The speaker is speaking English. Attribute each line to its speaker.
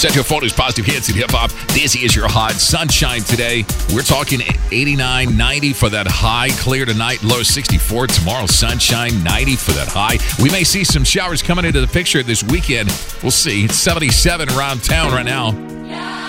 Speaker 1: Central Florida's positive hits and hip-hop. Dizzy is your hot. Sunshine today. We're talking 89, 90 for that high. Clear tonight, low 64. Tomorrow, sunshine, 90 for that high. We may see some showers coming into the picture this weekend. We'll see. It's 77 around town right now.